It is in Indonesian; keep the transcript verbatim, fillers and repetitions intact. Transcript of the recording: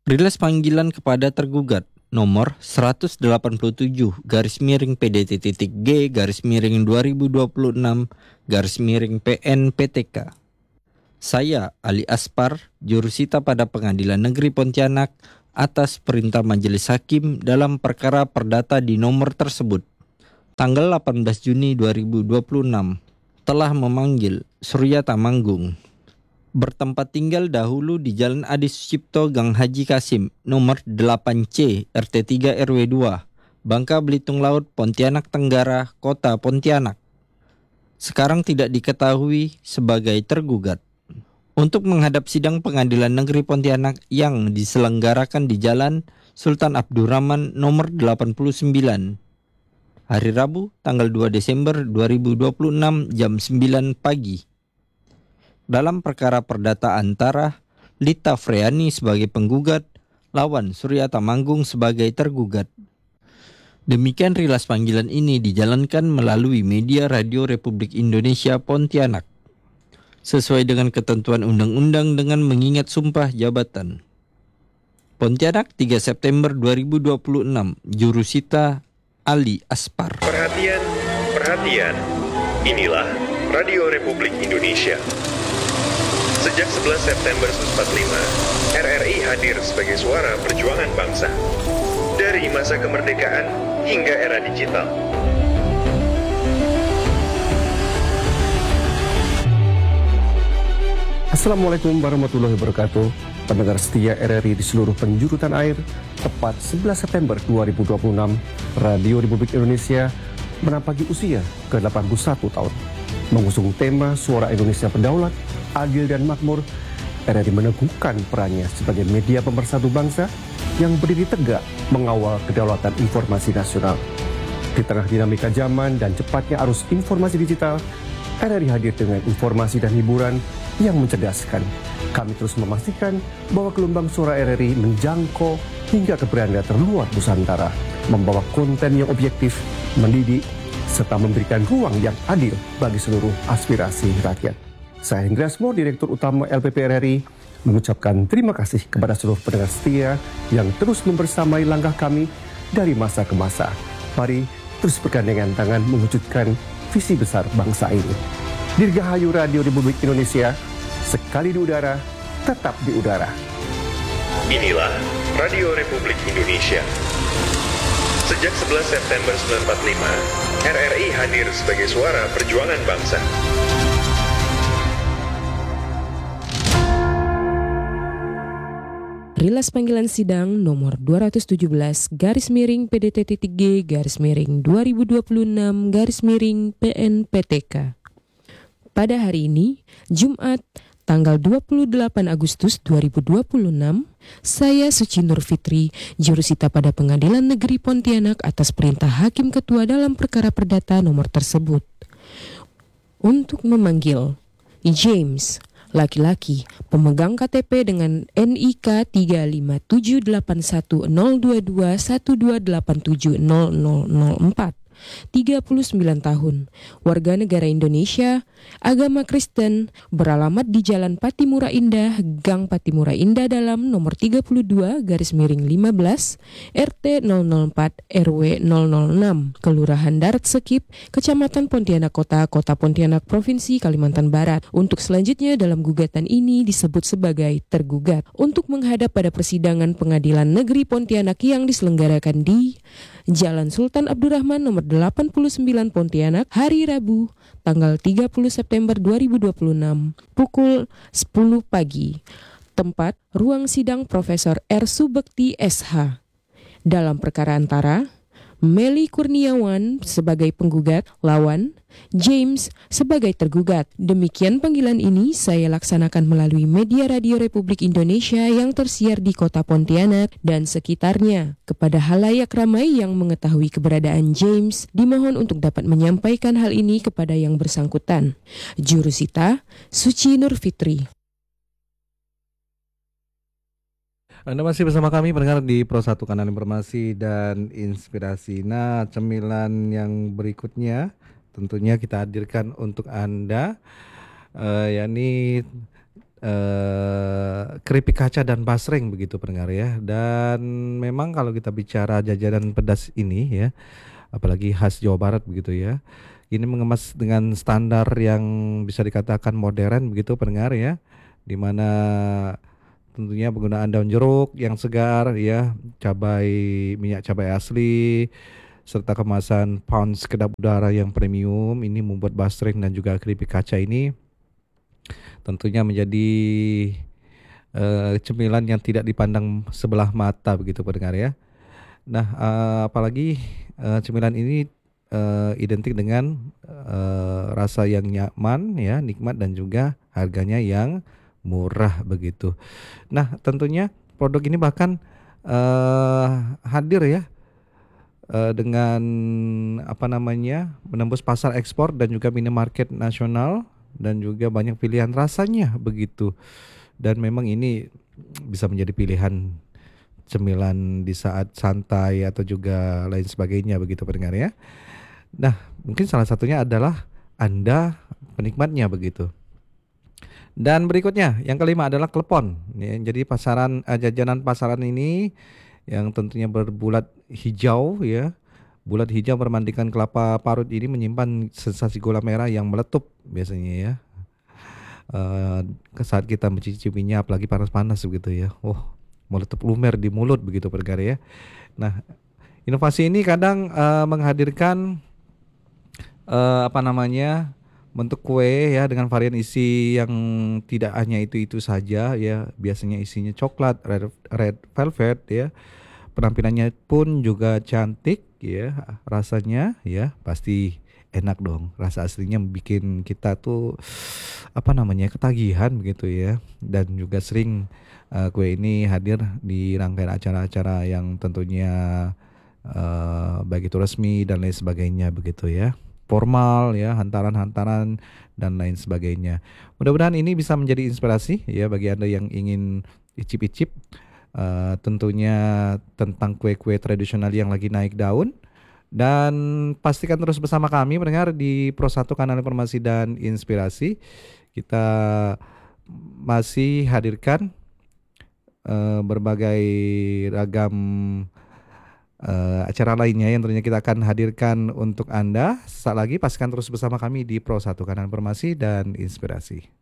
Rilis panggilan kepada tergugat nomor seratus delapan puluh tujuh garis miring P D T titik G garis miring dua ribu dua puluh enam garis miring P N P T K. Saya, Ali Aspar, jurusita pada Pengadilan Negeri Pontianak atas perintah Majelis Hakim dalam perkara perdata di nomor tersebut, tanggal delapan belas Juni dua ribu dua puluh enam, telah memanggil Surya Tamanggung, bertempat tinggal dahulu di Jalan Adi Sucipto Gang Haji Kasim, nomor delapan C, R T tiga R W dua, Bangka Belitung Laut, Pontianak Tenggara, Kota Pontianak. Sekarang tidak diketahui sebagai tergugat. Untuk menghadap sidang Pengadilan Negeri Pontianak yang diselenggarakan di Jalan Sultan Abdurrahman nomor delapan puluh sembilan, hari Rabu, tanggal dua Desember dua ribu dua puluh enam jam sembilan pagi. Dalam perkara perdata antara Lita Freani sebagai penggugat lawan Surya Tamanggung sebagai tergugat. Demikian rilas panggilan ini dijalankan melalui media Radio Republik Indonesia Pontianak, sesuai dengan ketentuan undang-undang dengan mengingat sumpah jabatan. Pontianak, tiga September dua ribu dua puluh enam, jurusita Ali Aspar. Perhatian, perhatian. Inilah Radio Republik Indonesia. Sejak sebelas September seribu sembilan ratus empat puluh lima, R R I hadir sebagai suara perjuangan bangsa. Dari masa kemerdekaan hingga era digital. Assalamualaikum warahmatullahi wabarakatuh. Pendengar setia R R I di seluruh penjuru tanah air, tepat sebelas September dua ribu dua puluh enam, Radio Republik Indonesia menapaki usia ke delapan puluh satu tahun. Mengusung tema Suara Indonesia Berdaulat, Adil dan Makmur, R R I meneguhkan perannya sebagai media pemersatu bangsa yang berdiri tegak mengawal kedaulatan informasi nasional. Di tengah dinamika zaman dan cepatnya arus informasi digital, R R I hadir dengan informasi dan hiburan yang mencerdaskan. Kami terus memastikan bahwa gelombang suara R R I menjangkau hingga ke beranda terluar Nusantara, membawa konten yang objektif, mendidik, serta memberikan ruang yang adil bagi seluruh aspirasi rakyat. Saya Hendra Asmo, Direktur Utama L P P R R I, mengucapkan terima kasih kepada seluruh pendengar setia yang terus membersamai langkah kami dari masa ke masa. Mari terus bergandengan tangan mewujudkan visi besar bangsa ini. Dirgahayu Radio Republik Indonesia, sekali di udara, tetap di udara. Inilah Radio Republik Indonesia. Sejak sebelas September seribu sembilan ratus empat puluh lima, R R I hadir sebagai suara perjuangan bangsa. Rilas panggilan sidang nomor dua ratus tujuh belas garis miring P D T titik G garis miring dua ribu dua puluh enam garis miring P N P T K. Pada hari ini, Jumat, tanggal dua puluh delapan Agustus dua ribu dua puluh enam, saya Suci Nur Fitri, jurusita pada Pengadilan Negeri Pontianak atas perintah Hakim Ketua dalam perkara perdata nomor tersebut, untuk memanggil James, laki-laki, pemegang K T P dengan N I K tiga lima tujuh delapan satu nol dua dua satu dua delapan tujuh nol nol nol empat, tiga puluh sembilan tahun, warga negara Indonesia, agama Kristen, beralamat di Jalan Patimura Indah, Gang Patimura Indah Dalam nomor tiga puluh dua garis miring lima belas, R T nol nol empat R W nol nol enam, Kelurahan Darat Sekip, Kecamatan Pontianak Kota, Kota Pontianak, Provinsi Kalimantan Barat. Untuk selanjutnya dalam gugatan ini disebut sebagai tergugat untuk menghadap pada persidangan Pengadilan Negeri Pontianak yang diselenggarakan di Jalan Sultan Abdurrahman nomor delapan puluh sembilan Pontianak, hari Rabu, tanggal tiga puluh September dua ribu dua puluh enam, pukul sepuluh pagi. Tempat, ruang sidang Profesor R. Subekti S H. Dalam perkara antara Meli Kurniawan sebagai penggugat, lawan James sebagai tergugat. Demikian panggilan ini saya laksanakan melalui media Radio Republik Indonesia yang tersiar di Kota Pontianak dan sekitarnya. Kepada halayak ramai yang mengetahui keberadaan James, dimohon untuk dapat menyampaikan hal ini kepada yang bersangkutan. Jurusita Suci Nur Fitri. Anda masih bersama kami pendengar di Pro satu Kanal Informasi dan Inspirasi. Nah, cemilan yang berikutnya tentunya kita hadirkan untuk Anda, uh, yakni eh, keripik kaca dan basreng begitu pendengar ya. Dan memang kalau kita bicara jajanan pedas ini ya, apalagi khas Jawa Barat begitu ya, ini mengemas dengan standar yang bisa dikatakan modern begitu pendengar ya, di mana tentunya penggunaan daun jeruk yang segar ya, cabai minyak cabai asli, serta kemasan pounds kedap udara yang premium ini membuat basreng dan juga keripik kaca ini tentunya menjadi eh, cemilan yang tidak dipandang sebelah mata begitu pendengar ya. Nah, eh, apalagi eh, cemilan ini eh, identik dengan eh, rasa yang nyaman ya, nikmat dan juga harganya yang murah begitu. Nah, tentunya produk ini bahkan eh, hadir ya eh, dengan apa namanya menembus pasar ekspor dan juga minimarket nasional dan juga banyak pilihan rasanya begitu. Dan memang ini bisa menjadi pilihan cemilan di saat santai atau juga lain sebagainya begitu pendengar ya. Nah, mungkin salah satunya adalah Anda penikmatnya begitu. Dan berikutnya yang kelima adalah klepon. Ya, jadi pasaran eh, jajanan pasaran ini yang tentunya berbulat hijau ya. Bulat hijau bermandikan kelapa parut ini menyimpan sensasi gula merah yang meletup biasanya ya. Uh, saat kita mencicipinya apalagi panas-panas begitu ya. Oh, meletup lumer di mulut begitu pendengar ya. Nah, inovasi ini kadang uh, menghadirkan uh, apa namanya? bentuk kue ya dengan varian isi yang tidak hanya itu-itu saja ya. Biasanya isinya coklat, red, red velvet ya. Penampilannya pun juga cantik ya, rasanya ya pasti enak dong. Rasa aslinya bikin kita tuh apa namanya ketagihan begitu ya. Dan juga sering uh, kue ini hadir di rangkaian acara-acara yang tentunya uh, baik itu resmi dan lain sebagainya begitu ya. Formal ya, hantaran-hantaran dan lain sebagainya. Mudah-mudahan ini bisa menjadi inspirasi ya bagi Anda yang ingin icip-icip uh, tentunya tentang kue-kue tradisional yang lagi naik daun. Dan pastikan terus bersama kami mendengar di Pro satu Kanal Informasi dan Inspirasi. Kita masih hadirkan uh, berbagai ragam uh, acara lainnya yang tentunya kita akan hadirkan untuk Anda. Sesaat lagi pastikan terus bersama kami di Pro satu Kanal Informasi dan Inspirasi.